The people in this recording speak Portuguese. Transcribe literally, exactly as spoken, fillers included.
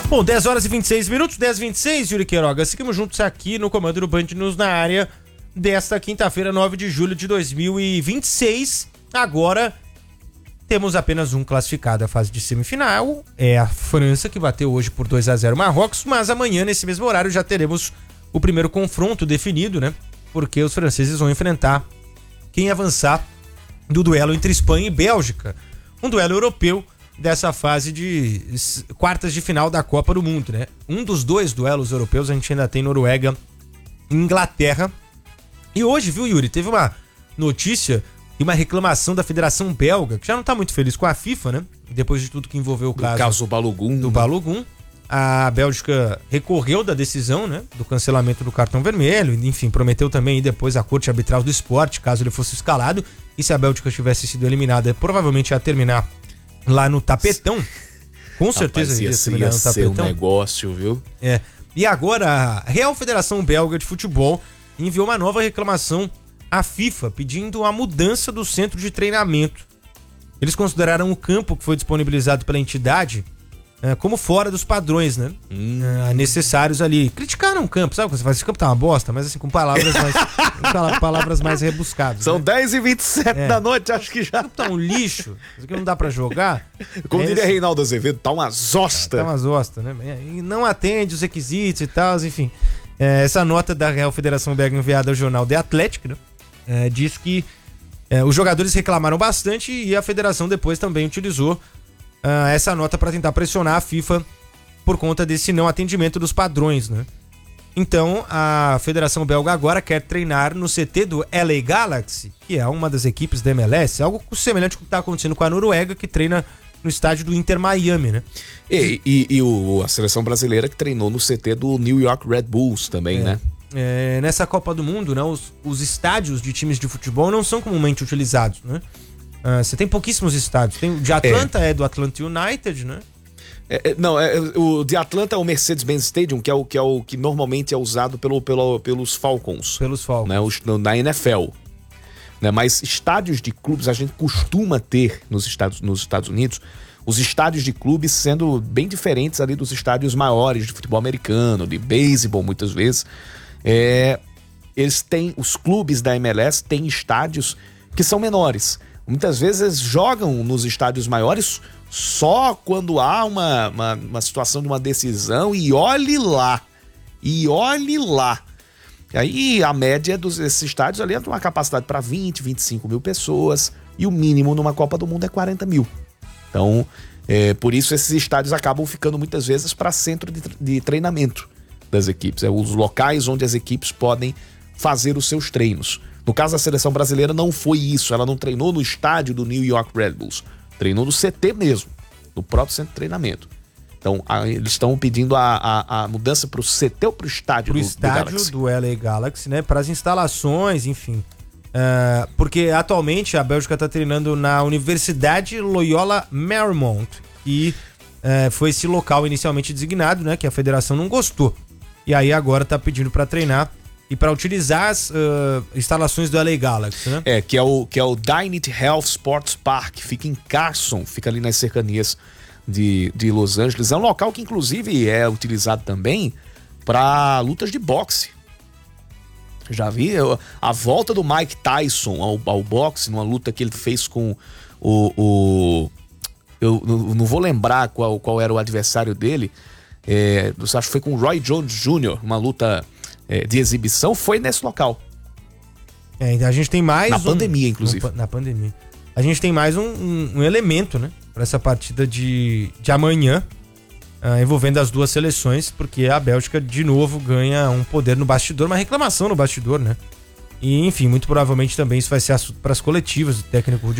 Bom, dez horas e vinte e seis minutos, dez e vinte e seis, Yuri Queiroga. Seguimos juntos aqui no comando do Band News na área desta quinta-feira, nove de julho de dois mil e vinte e seis. Agora temos apenas um classificado à fase de semifinal, é a França, que bateu hoje por dois a zero Marrocos, mas amanhã, nesse mesmo horário, já teremos o primeiro confronto definido, né? Porque os franceses vão enfrentar quem avançar do duelo entre Espanha e Bélgica. Um duelo europeu dessa fase de quartas de final da Copa do Mundo, né? Um dos dois duelos europeus a gente ainda tem Noruega e Inglaterra. E hoje, viu, Yuri, teve uma notícia e uma reclamação da Federação Belga, que já não tá muito feliz com a FIFA, né? Depois de tudo que envolveu o caso, caso Balogun. do Balogun. A Bélgica recorreu da decisão, né? Do cancelamento do cartão vermelho. Enfim, prometeu também ir depois à Corte Arbitral do Esporte, caso ele fosse escalado. E se a Bélgica tivesse sido eliminada, provavelmente ia terminar lá no tapetão. Com certeza Rapaz, ia, ia terminar ia no ser tapetão. um negócio, viu? É. E agora a Real Federação Belga de Futebol enviou uma nova reclamação à FIFA, pedindo a mudança do centro de treinamento. Eles consideraram o campo que foi disponibilizado pela entidade é, como fora dos padrões, né? Hum. É, necessários ali. Criticaram o campo, sabe quando você faz? Esse campo tá uma bosta, mas assim, com palavras mais, com palavras mais rebuscadas. São né? dez e vinte e sete É. da noite, acho que já. O campo tá um lixo, isso aqui não dá pra jogar. Como é diria esse... Reinaldo Azevedo, tá uma zosta. Tá umas ostas, né? E não atende os requisitos e tal, enfim. É, essa nota da Real Federação Belga enviada ao jornal The Athletic, né? É, diz que é, os jogadores reclamaram bastante e a federação depois também utilizou uh, essa nota para tentar pressionar a FIFA por conta desse não atendimento dos padrões, né? Então, a Federação Belga agora quer treinar no C T do L A Galaxy, que é uma das equipes da M L S, algo semelhante com o que está acontecendo com a Noruega, que treina no estádio do Inter Miami, né? E, e, e o, a seleção brasileira que treinou no C T do New York Red Bulls também, é. né? É, nessa Copa do Mundo, né, os, os estádios de times de futebol não são comumente utilizados, né? Ah, você tem pouquíssimos estádios. Tem, o de Atlanta é, é do Atlanta United, né? É, é, não, é, o de Atlanta é o Mercedes-Benz Stadium, que é o que, é o que normalmente é usado pelo, pelo, pelos Falcons. Pelos Falcons. Né, os, na N F L. Né, mas estádios de clubes a gente costuma ter nos Estados, nos Estados Unidos, os estádios de clubes sendo bem diferentes ali dos estádios maiores de futebol americano, de beisebol muitas vezes. É, eles têm, os clubes da M L S têm estádios que são menores. Muitas vezes eles jogam nos estádios maiores só quando há uma, uma, uma situação de uma decisão e olhe lá, e olhe lá. E aí a média desses estádios ali é uma capacidade para vinte, vinte e cinco mil pessoas e o mínimo numa Copa do Mundo é quarenta mil. Então, é, por isso esses estádios acabam ficando muitas vezes para centro de, de treinamento das equipes, é os locais onde as equipes podem fazer os seus treinos. No caso da seleção brasileira não foi isso, ela não treinou no estádio do New York Red Bulls, treinou no C T mesmo, no próprio centro de treinamento. Então a, eles estão pedindo a, a, a mudança para o C T ou para o estádio pro do, estádio do Galaxy? do L A Galaxy, né? Para as instalações, enfim. Uh, porque atualmente a Bélgica está treinando na Universidade Loyola Marymount, que uh, foi esse local inicialmente designado, né? Que a federação não gostou. E aí agora tá pedindo para treinar e para utilizar as uh, instalações do L A Galaxy, né? É, que é o, que é o Dynit Health Sports Park, fica em Carson, fica ali nas cercanias de, de Los Angeles. É um local que inclusive é utilizado também para lutas de boxe. Já vi a volta do Mike Tyson ao, ao boxe, numa luta que ele fez com o... o eu não vou lembrar qual, qual era o adversário dele, é, acho que foi com o Roy Jones Júnior, uma luta é, de exibição, foi nesse local. É, a gente tem mais... Na um, pandemia, inclusive. No, na pandemia. A gente tem mais um, um, um elemento, né? Para essa partida de, de amanhã, uh, envolvendo as duas seleções, porque a Bélgica, de novo, ganha um poder no bastidor, uma reclamação no bastidor, né? E, enfim, muito provavelmente também isso vai ser assunto para as coletivas. O técnico Rudi